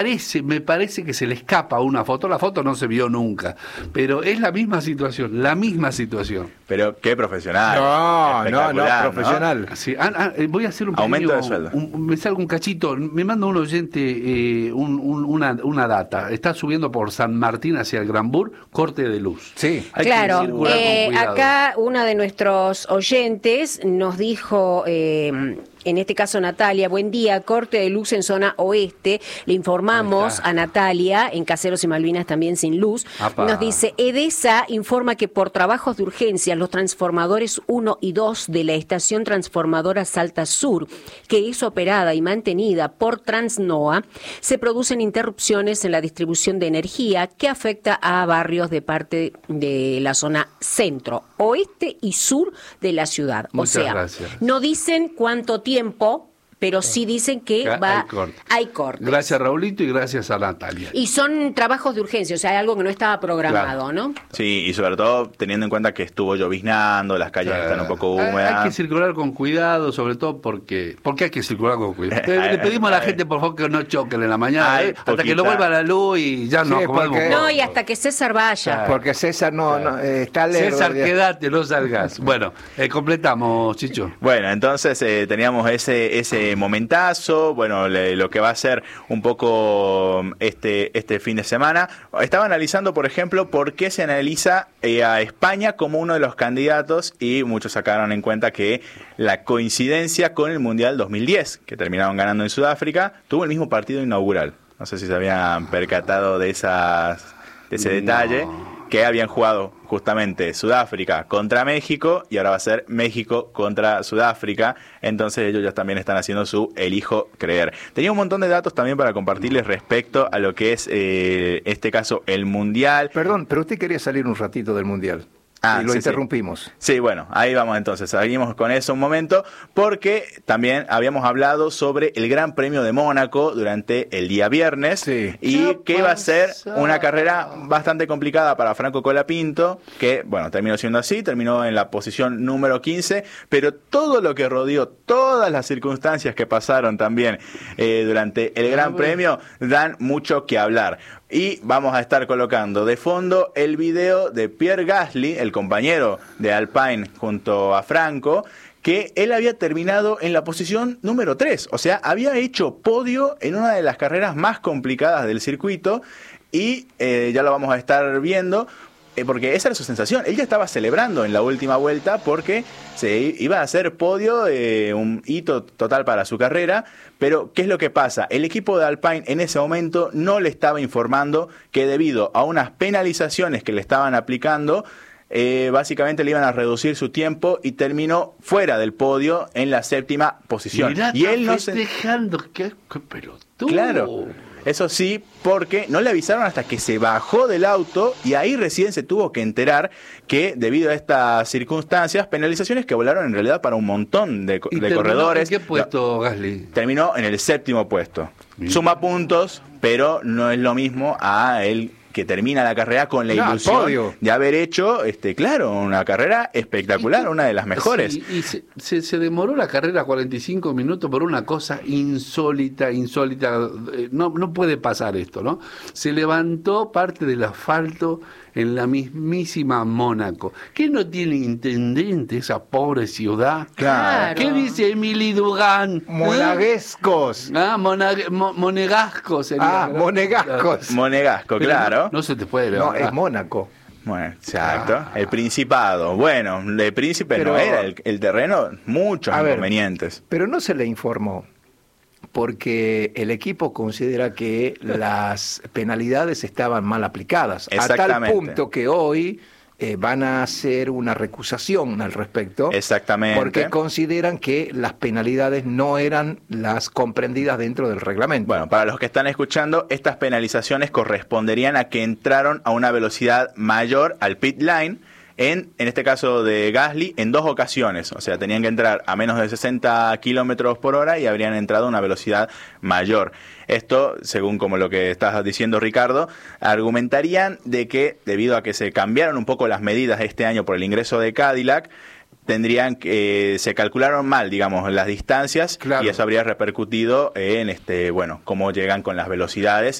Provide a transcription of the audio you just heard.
Me parece que se le escapa una foto, la foto no se vio nunca, pero es la misma situación. Pero qué profesional. No, profesional. ¿No? Sí, voy a hacer un aumento pequeño, de sueldo. Me salgo un cachito, me manda un oyente una data. Está subiendo por San Martín hacia el Granbur, corte de luz. Sí. Hay claro, que circular con cuidado. acá una de nuestros oyentes nos dijo... en este caso Natalia, buen día, corte de luz en zona oeste, le informamos a Natalia, en Caseros y Malvinas también sin luz, nos dice, Edesa informa que por trabajos de urgencia los transformadores 1 y 2 de la estación transformadora Salta Sur, que es operada y mantenida por Transnoa, se producen interrupciones en la distribución de energía que afecta a barrios de parte de la zona centro, oeste y sur de la ciudad. Muchas gracias. No dicen cuánto tiempo, pero sí dicen que hay cortes. Gracias, Raulito, y gracias a Natalia. Y son trabajos de urgencia, o sea, hay algo que no estaba programado, ¿no? Sí, y sobre todo teniendo en cuenta que estuvo lloviznando, las calles están un poco húmedas. Hay que circular con cuidado, sobre todo porque hay que circular con cuidado. Le pedimos a la gente, por favor, que no choquen en la mañana, hasta que no vuelva la luz y ya nos acomodamos. No, y hasta que César vaya. Porque César no está lejos. César, quédate, no salgas. Bueno, completamos, Chicho. Bueno, entonces teníamos ese momentazo, bueno, lo que va a ser un poco este fin de semana. Estaba analizando, por ejemplo, por qué se analiza a España como uno de los candidatos, y muchos sacaron en cuenta que la coincidencia con el Mundial 2010, que terminaron ganando en Sudáfrica, tuvo el mismo partido inaugural. No sé si se habían percatado de ese detalle, que habían jugado justamente Sudáfrica contra México, y ahora va a ser México contra Sudáfrica. Entonces ellos ya también están haciendo su elijo creer. Tenía un montón de datos también para compartirles respecto a lo que es, este caso, el Mundial. Perdón, pero usted quería salir un ratito del Mundial. Y lo interrumpimos. Sí, bueno, ahí vamos entonces, seguimos con eso un momento, porque también habíamos hablado sobre el Gran Premio de Mónaco durante el día viernes, y que va a ser una carrera bastante complicada para Franco Colapinto, que, bueno, terminó siendo así, terminó en la posición número 15, pero todo lo que rodeó, todas las circunstancias que pasaron también durante el Gran Premio, dan mucho que hablar. Y vamos a estar colocando de fondo el video de Pierre Gasly, el compañero de Alpine junto a Franco, que él había terminado en la posición número 3. O sea, había hecho podio en una de las carreras más complicadas del circuito, y ya lo vamos a estar viendo, porque esa era su sensación. Él ya estaba celebrando en la última vuelta porque se iba a hacer podio, un hito total para su carrera. Pero ¿qué es lo que pasa? El equipo de Alpine en ese momento no le estaba informando que, debido a unas penalizaciones que le estaban aplicando, básicamente le iban a reducir su tiempo, y terminó fuera del podio en la 7ª posición. Mirá, y él no festejando, qué pelotudo. Claro. Eso sí, porque no le avisaron hasta que se bajó del auto, y ahí recién se tuvo que enterar que, debido a estas circunstancias, penalizaciones que volaron en realidad para un montón de corredores. ¿En qué puesto, Gasly? Terminó en el 7º puesto. Suma puntos, pero no es lo mismo a él, que termina la carrera con la ilusión de haber hecho, claro, una carrera espectacular, una de las mejores. Sí, y se demoró la carrera 45 minutos por una cosa insólita. No puede pasar esto, ¿no? Se levantó parte del asfalto en la mismísima Mónaco. ¿Qué no tiene intendente esa pobre ciudad? Claro. ¿Qué dice Emily Dugan? Monegascos. Monegasco sería. Monegascos. Monegasco, claro. No se te puede levantar. No, es Mónaco. Bueno, exacto. El Principado. Bueno, el Príncipe no era el terreno, muchos inconvenientes. Pero no se le informó, porque el equipo considera que las penalidades estaban mal aplicadas, a tal punto que hoy van a hacer una recusación al respecto. Exactamente. Porque consideran que las penalidades no eran las comprendidas dentro del reglamento. Bueno, para los que están escuchando, estas penalizaciones corresponderían a que entraron a una velocidad mayor al pit line, en este caso de Gasly, en 2 ocasiones. O sea, tenían que entrar a menos de 60 kilómetros por hora y habrían entrado a una velocidad mayor. Esto, según como lo que estás diciendo, Ricardo, argumentarían de que, debido a que se cambiaron un poco las medidas este año por el ingreso de Cadillac, tendrían que se calcularon mal, digamos, las distancias, y eso habría repercutido en cómo llegan con las velocidades